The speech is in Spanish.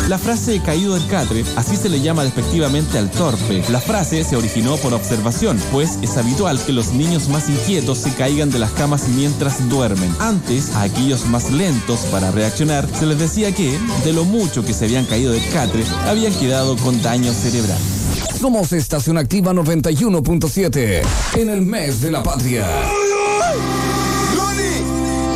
La frase caído del catre, así se le llama despectivamente al torpe. La frase se originó por observación, pues es habitual que los niños más inquietos se caigan de las camas mientras duermen. Antes, a aquellos más lentos para reaccionar, se les decía que, de lo mucho que se habían caído del catre, habían quedado con daño cerebral. Somos Estación Activa 91.7 en el mes de la patria.